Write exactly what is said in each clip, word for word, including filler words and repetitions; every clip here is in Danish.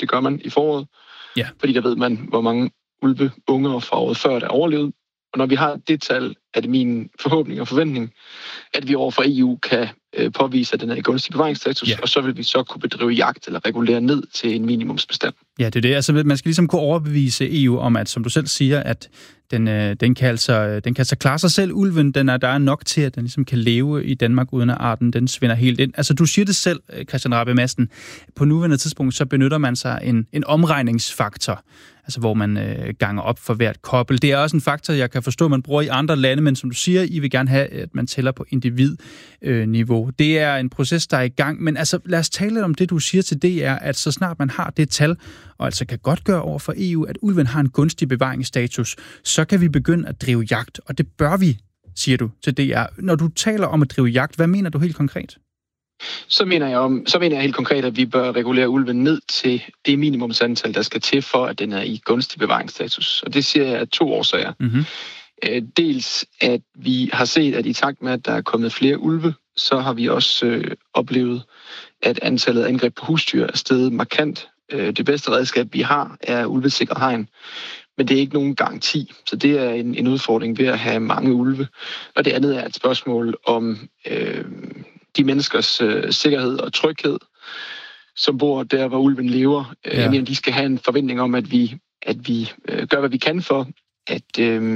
Det gør man i foråret, ja. Fordi der ved man, hvor mange ulveunger fra året før, der er overlevet. Og når vi har det tal, er det min forhåbning og forventning, at vi overfor E U kan øh, påvise, at den er i gunstig bevaringsstatus, ja. Og så vil vi så kunne bedrive jagt eller regulere ned til en minimumsbestand. Ja, det er det. Altså, man skal ligesom kunne overbevise E U om, at, som du selv siger, at den, øh, den, kan, altså, den kan altså klare sig selv. Ulven, den er, der er nok til, at den ligesom kan leve i Danmark, uden at arten den svinder helt ind. Altså, du siger det selv, Christian Rabjerg Madsen. På nuværende tidspunkt, så benytter man sig en, en omregningsfaktor, altså hvor man øh, ganger op for hvert kobbel. Det er også en faktor, jeg kan forstå, man bruger i andre lande, men som du siger, I vil gerne have, at man tæller på individniveau. Øh, det er en proces, der er i gang, men altså lad os tale lidt om det, du siger til det, er, at så snart man har det tal, og altså kan godt gøre over for E U, at ulven har en gunstig bevaringsstatus, så kan vi begynde at drive jagt, og det bør vi, siger du til D R. Når du taler om at drive jagt, hvad mener du helt konkret? Så mener jeg om, så mener jeg helt konkret, at vi bør regulere ulven ned til det minimumsantal, der skal til for, at den er i gunstig bevaringsstatus. Og det siger jeg af to årsager. Mm-hmm. Dels, at vi har set, at i takt med, at der er kommet flere ulve, så har vi også øh, oplevet, at antallet af angreb på husdyr er steget markant. Øh, det bedste redskab, vi har, er ulvesikret hegn. Men det er ikke nogen garanti, så det er en, en udfordring ved at have mange ulve. Og det andet er et spørgsmål om øh, de menneskers øh, sikkerhed og tryghed, som bor der, hvor ulven lever. Ja. Jeg mener, de skal have en forventning om, at vi, at vi øh, gør, hvad vi kan for, at, øh,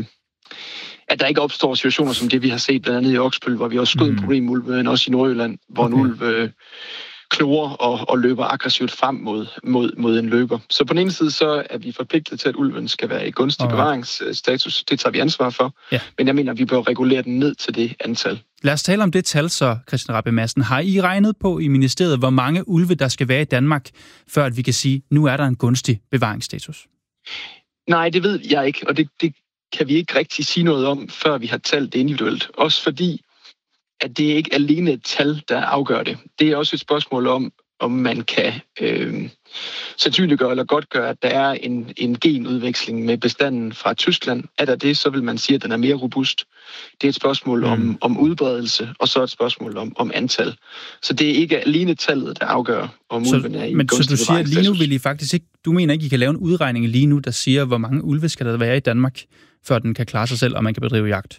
at der ikke opstår situationer som det, vi har set blandt andet i Oksbøl, hvor vi også skød mm. en problemulv, men også i Nordjylland, hvor okay. en ulv øh, knurrer og, og løber aggressivt frem mod, mod, mod en løber. Så på den ene side, så er vi forpligtet til, at ulven skal være i gunstig okay. bevaringsstatus. Det tager vi ansvar for. Ja. Men jeg mener, at vi bør regulere den ned til det antal. Lad os tale om det tal så, Christian Rabjerg Madsen. Har I regnet på i ministeriet, hvor mange ulve, der skal være i Danmark, før at vi kan sige, nu er der en gunstig bevaringsstatus? Nej, det ved jeg ikke, og det, det kan vi ikke rigtig sige noget om, før vi har talt det individuelt. Også fordi, at det ikke alene et tal, der afgør det. Det er også et spørgsmål om, om man kan øh, sandsynliggøre eller godtgøre, at der er en, en genudveksling med bestanden fra Tyskland. Er der det, så vil man sige, at den er mere robust. Det er et spørgsmål mm. om, om udbredelse, og så et spørgsmål om, om antal. Så det er ikke alene tallet, der afgør, om så, ulven er i men så du siger, at lige nu vil I faktisk ikke, du mener ikke, I kan lave en udregning lige nu, der siger, hvor mange ulve skal der være i Danmark, før den kan klare sig selv, og man kan bedrive jagt?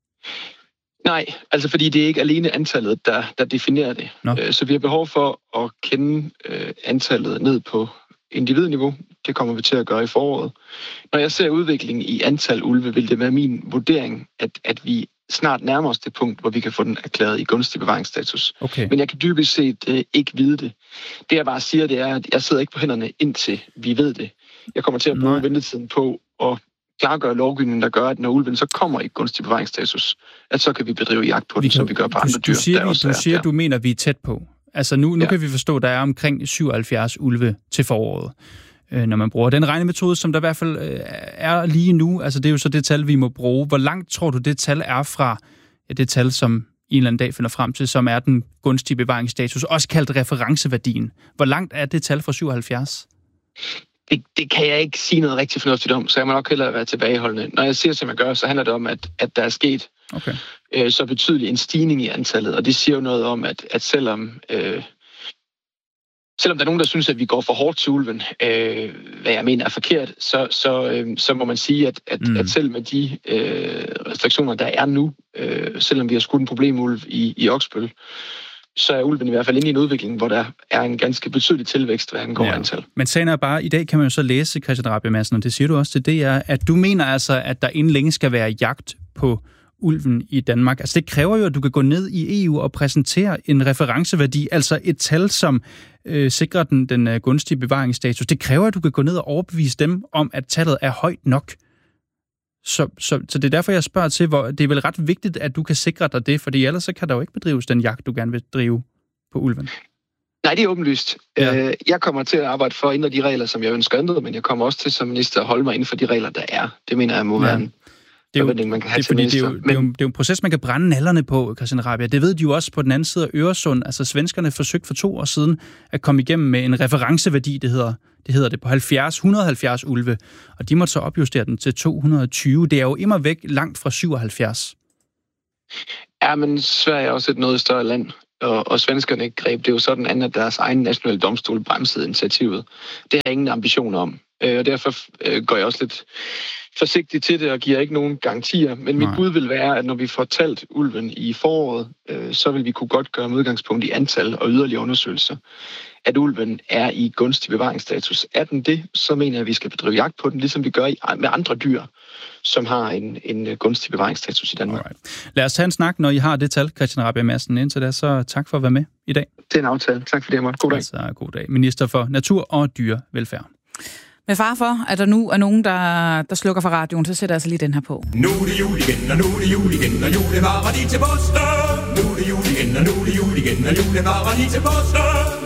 Nej, altså fordi det er ikke alene antallet, der, der definerer det. No. Så vi har behov for at kende øh, antallet ned på individniveau. Det kommer vi til at gøre i foråret. Når jeg ser udviklingen i antal ulve, vil det være min vurdering, at, at vi snart nærmer os det punkt, hvor vi kan få den erklæret i gunstig bevaringsstatus. Okay. Men jeg kan dybest set øh, ikke vide det. Det jeg bare siger, det er, at jeg sidder ikke på hænderne indtil vi ved det. Jeg kommer til at bruge Nej. ventetiden på at klargøre lovgivningen, der gør, at når ulven så kommer i gunstig bevaringsstatus, at så kan vi bedrive jagt på den, som vi gør på andre dyr. Du siger, der vi, også du er, siger ja. du mener, vi er tæt på. Altså nu, nu ja. kan vi forstå, at der er omkring syvoghalvfjerds ulve til foråret, øh, når man bruger den regnemetode, som der i hvert fald øh, er lige nu. Altså det er jo så det tal, vi må bruge. Hvor langt tror du, det tal er fra ja, det tal, som en eller anden dag finder frem til, som er den gunstige bevaringsstatus, også kaldt referenceværdien. Hvor langt er det tal fra syvoghalvfjerds? Det, det kan jeg ikke sige noget rigtig fornuftigt om, så jeg må nok hellere være tilbageholdende. Når jeg siger, som jeg gør, så handler det om, at, at der er sket okay. øh, så betydelig en stigning i antallet, og det siger jo noget om, at, at selvom, øh, selvom der er nogen, der synes, at vi går for hårdt til ulven, øh, hvad jeg mener er forkert, så, så, øh, så må man sige, at, at, mm. at selv med de øh, restriktioner, der er nu, øh, selvom vi har skudt en problemulv i, i Oksbøl, så er ulven i hvert fald inde i en udvikling, hvor der er en ganske betydelig tilvækst, hvad angår ja. antal. Men sagen er bare, i dag kan man jo så læse, Christian Rabjerg Madsen, og det siger du også til det, er, at du mener altså, at der inden længe skal være jagt på ulven i Danmark. Altså det kræver jo, at du kan gå ned i E U og præsentere en referenceværdi, altså et tal, som øh, sikrer den, den uh, gunstige bevaringsstatus. Det kræver, at du kan gå ned og overbevise dem om, at tallet er højt nok. Så, så, så det er derfor, jeg spørger til, hvor det er vel ret vigtigt, at du kan sikre dig det, fordi ellers så kan der jo ikke bedrives den jagt, du gerne vil drive på ulven. Nej, det er åbenlyst. Ja. Jeg kommer til at arbejde for at ændre de regler, som jeg ønsker ændret, men jeg kommer også til som minister at holde mig inden for de regler, der er. Det mener jeg må ja. være en det er jo, man kan have det, til minister. Det er, jo, men... det, er jo, det er jo en proces, man kan brænde nallerne på, Christian Rabjerg. Det ved de jo også på den anden side af Øresund. Altså svenskerne forsøgte for to år siden at komme igennem med en referenceværdi, det hedder det hedder det, på halvfjerds, et hundrede og halvfjerds ulve, og de måtte så opjustere den til to hundrede og tyve. Det er jo immer væk langt fra syvoghalvfjerds. Ja, men Sverige er også et noget større land, og, og svenskerne greb det jo sådan an, at deres egen nationale domstol bremsede initiativet. Det har jeg ingen ambitioner om, øh, og derfor øh, går jeg også lidt forsigtigt til det og giver ikke nogen garantier. Men mit Nej. bud vil være, at når vi får talt ulven i foråret, øh, så vil vi kunne godt gøre med udgangspunkt i antal og yderligere undersøgelser, at ulven er i gunstig bevaringsstatus. Er den det, så mener jeg, at vi skal bedrive jagt på den, ligesom vi gør med andre dyr, som har en, en gunstig bevaringsstatus i Danmark. Alright. Lad os tage en snak, når I har det tal, Christian Rabjerg Madsen. Indtil da, så tak for at være med i dag. Det er en aftale. Tak for det, Amor. God dag. Altså, god dag. Minister for Natur og Dyrevelfærd. Med far for, at der nu er nogen, der, der slukker for radioen, så sætter jeg altså lige den her på. Nu er det jul igen, og nu er det jul igen, og julen varer lige til påske. Nu er det jul igen, og nu er det jul igen, og julen varer lige til påske.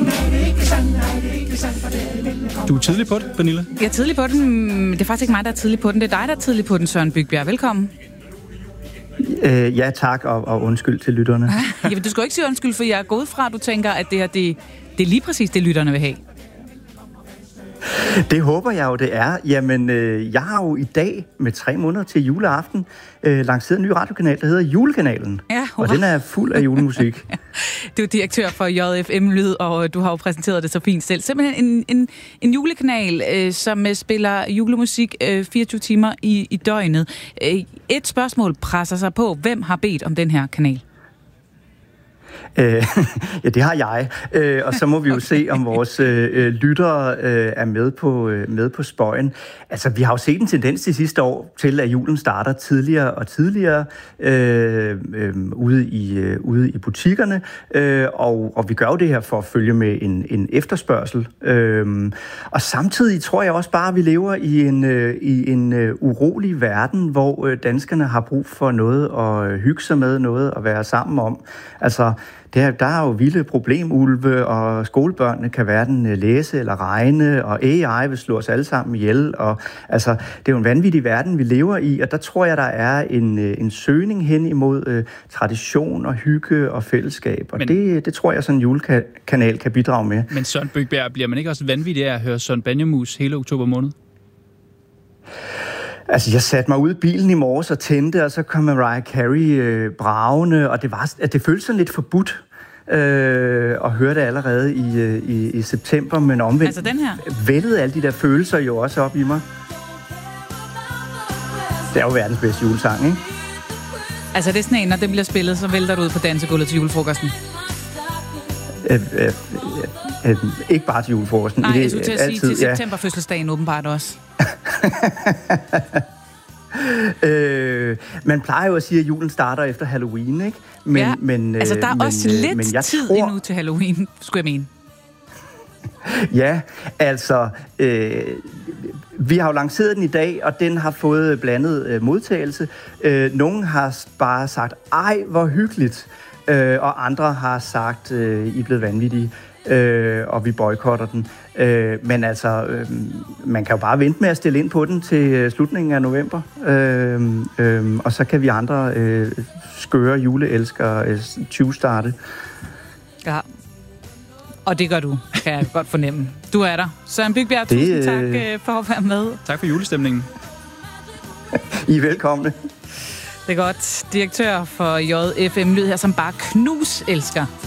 Du er tidlig på det, Pernille? Jeg er tidlig på den. Det er faktisk ikke mig, der er tidlig på den. Det er dig, der er tidlig på den, Søren Bygbjerg. Velkommen. Øh, ja, tak, og, og undskyld til lytterne. Jamen, du skal jo ikke sige undskyld, for jeg er gået fra, at du tænker, at det her, det, det er lige præcis det, lytterne vil have. Det håber jeg jo, det er. Jamen, øh, jeg har jo i dag med tre måneder til juleaften øh, lanceret en ny radiokanal, der hedder Julekanalen. Ja, og den er fuld af julemusik. Du er direktør for J F M Lyd, og du har jo præsenteret det så fint selv. Simpelthen en, en, en julekanal, øh, som spiller julemusik øh, fireogtyve timer i, i døgnet. Øh, et spørgsmål presser sig på. Hvem har bedt om den her kanal? Øh, ja, det har jeg. Øh, og så må vi jo se, om vores øh, lyttere øh, er med på, øh, med på spøjen. Altså, vi har jo set en tendens de sidste år til, at julen starter tidligere og tidligere øh, øh, ude, i, øh, ude i butikkerne. Øh, og, og vi gør jo det her for at følge med en, en efterspørgsel. Øh, og samtidig tror jeg også bare, at vi lever i en, øh, i en øh, urolig verden, hvor øh, danskerne har brug for noget at hygge sig med, noget at være sammen om. Altså, Der, der er jo vilde problemulve, og skolebørnene kan hverken læse eller regne, og A I vil slå os alle sammen ihjel. Og, altså, det er jo en vanvittig verden, vi lever i, og der tror jeg, der er en, en søgning hen imod uh, tradition og hygge og fællesskab. Og men, det, det tror jeg, sådan en julekanal kan bidrage med. Men Søren Bygbjerg, bliver man ikke også vanvittig af at høre Søren Banjemus hele oktober måned? Altså, jeg satte mig ud i bilen i morges og tændte, og så kom Mariah Carey øh, bragende, og det, var, at det føltes sådan lidt forbudt øh, at høre det allerede i, øh, i, i september, men omvendt altså den her? Vældede alle de der følelser jo også op i mig. Det er jo verdens bedste julesang, ikke? Altså, det er sådan en, når det bliver spillet, så vælter du ud på dansegulvet til julefrokosten? Øh, øh, øh, øh, ikke bare til julefrokosten. Nej, det, jeg skulle til at altid, sige til ja. septemberfødselsdagen åbenbart også. øh, man plejer jo at sige, at julen starter efter Halloween, ikke? Men, ja, men, altså der er men, også lidt men jeg tid tror... endnu til Halloween, skulle jeg mene. Ja, altså, øh, vi har jo lanceret den i dag, og den har fået blandet øh, modtagelse. Øh, nogle har bare sagt, ej, hvor hyggeligt, øh, og andre har sagt, øh, I er blevet vanvittige, øh, og vi boykotter den. Øh, men altså, øh, man kan jo bare vente med at stille ind på den til slutningen af november, øh, øh, og så kan vi andre øh, skøre juleelskere øh, tyve-starte. Ja. Og det gør du, kan jeg godt fornemme. Du er der. Søren Bygbjerg, det, tusind tak øh, for at være med. Tak for julestemningen. I er velkomne. Det er godt. Direktør for J F M Lyd her, som bare knus elsker